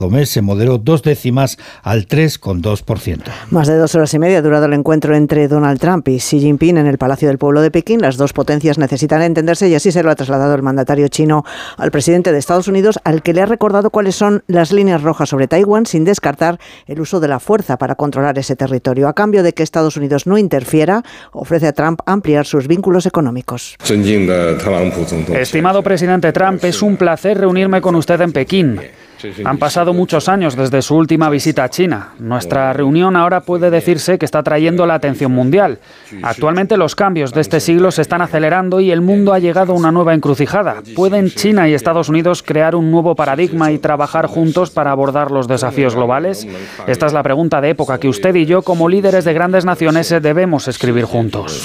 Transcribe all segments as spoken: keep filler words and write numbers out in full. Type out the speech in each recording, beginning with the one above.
mes se moderó dos décimas al tres coma dos por ciento. Más de dos horas y media ha durado el encuentro entre Donald Trump y Xi Jinping en el Palacio del Pueblo de Pekín. Las dos potencias necesitan entenderse y así se lo ha trasladado el mandatario chino al presidente de Estados Unidos, al que le ha recordado cuáles son las líneas rojas sobre Taiwán, sin descartar el uso de la fuerza para controlar ese territorio. A cambio de que Estados Unidos no interfiera, ofrece a Trump ampliar sus vínculos económicos. Estimado presidente Trump, es un placer reunirme con usted en Pekín. Han pasado muchos años desde su última visita a China. Nuestra reunión ahora puede decirse que está atrayendo la atención mundial. Actualmente los cambios de este siglo se están acelerando y el mundo ha llegado a una nueva encrucijada. ¿Pueden China y Estados Unidos crear un nuevo paradigma y trabajar juntos para abordar los desafíos globales? Esta es la pregunta de época que usted y yo, como líderes de grandes naciones, debemos escribir juntos.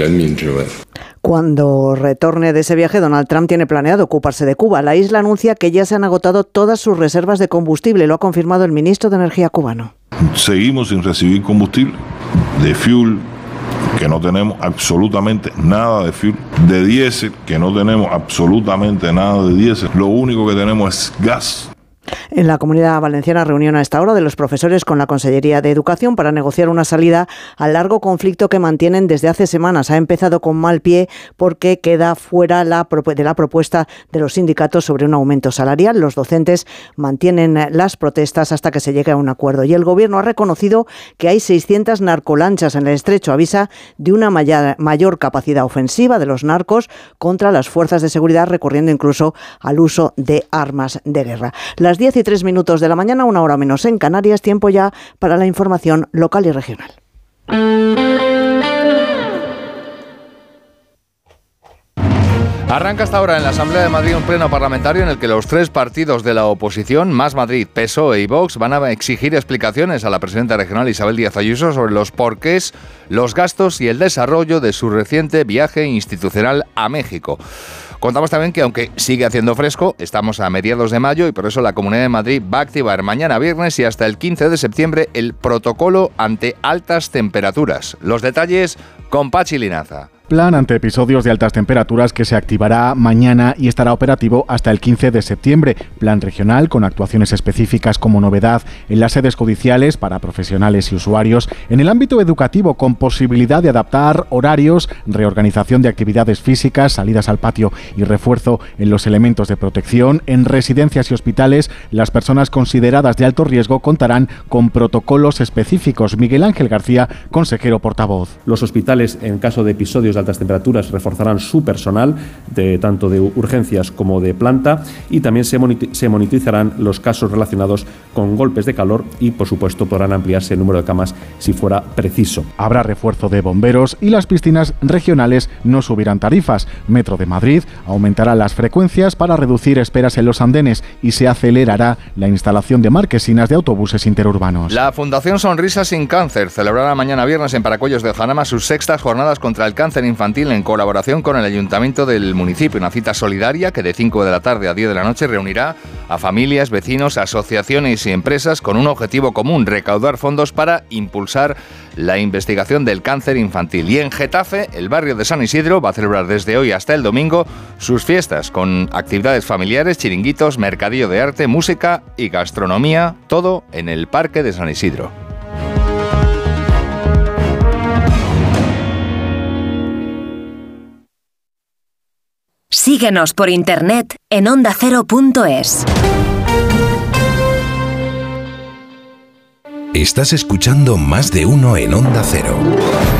Cuando retorne de ese viaje, Donald Trump tiene planeado ocuparse de Cuba. La isla anuncia que ya se han agotado todas sus reservas de combustible, lo ha confirmado el ministro de Energía cubano. Seguimos sin recibir combustible, de fuel, que no tenemos absolutamente nada de fuel, de diésel, que no tenemos absolutamente nada de diésel. Lo único que tenemos es gas. En la Comunidad Valenciana, reunión a esta hora de los profesores con la Consellería de Educación para negociar una salida al largo conflicto que mantienen desde hace semanas. Ha empezado con mal pie porque queda fuera la, de la propuesta de los sindicatos sobre un aumento salarial. Los docentes mantienen las protestas hasta que se llegue a un acuerdo. Y el Gobierno ha reconocido que hay seiscientas narcolanchas en el estrecho. Avisa de una mayor, mayor capacidad ofensiva de los narcos contra las fuerzas de seguridad, recurriendo incluso al uso de armas de guerra. Las diez y tres minutos de la mañana, una hora menos en Canarias, tiempo ya para la información local y regional. Arranca hasta ahora en la Asamblea de Madrid un pleno parlamentario en el que los tres partidos de la oposición, Más Madrid, P S O E y Vox, van a exigir explicaciones a la presidenta regional Isabel Díaz Ayuso sobre los porqués, los gastos y el desarrollo de su reciente viaje institucional a México. Contamos también que, aunque sigue haciendo fresco, estamos a mediados de mayo y por eso la Comunidad de Madrid va a activar mañana viernes y hasta el quince de septiembre el protocolo ante altas temperaturas. Los detalles con Pachi Linaza. Plan ante episodios de altas temperaturas que se activará mañana y estará operativo hasta el quince de septiembre. Plan regional con actuaciones específicas como novedad en las sedes judiciales para profesionales y usuarios. En el ámbito educativo con posibilidad de adaptar horarios, reorganización de actividades físicas, salidas al patio y refuerzo en los elementos de protección. En residencias y hospitales, las personas consideradas de alto riesgo contarán con protocolos específicos. Miguel Ángel García, consejero portavoz. Los hospitales, en caso de episodios de altas temperaturas, reforzarán su personal, de tanto de urgencias como de planta, y también se, monit- se monitorizarán los casos relacionados con golpes de calor y, por supuesto, podrán ampliarse el número de camas si fuera preciso. Habrá refuerzo de bomberos y las piscinas regionales no subirán tarifas. Metro de Madrid aumentará las frecuencias para reducir esperas en los andenes y se acelerará la instalación de marquesinas de autobuses interurbanos. La Fundación Sonrisas sin Cáncer celebrará mañana viernes en Paracuellos de Jarama sus sextas jornadas contra el cáncer infantil en colaboración con el Ayuntamiento del municipio. Una cita solidaria que de cinco de la tarde a diez de la noche reunirá a familias, vecinos, asociaciones y empresas con un objetivo común: recaudar fondos para impulsar la investigación del cáncer infantil. Y en Getafe, el barrio de San Isidro va a celebrar desde hoy hasta el domingo sus fiestas con actividades familiares, chiringuitos, mercadillo de arte, música y gastronomía, todo en el Parque de San Isidro. Síguenos por internet en onda cero punto es. Estás escuchando Más de Uno en Onda Cero.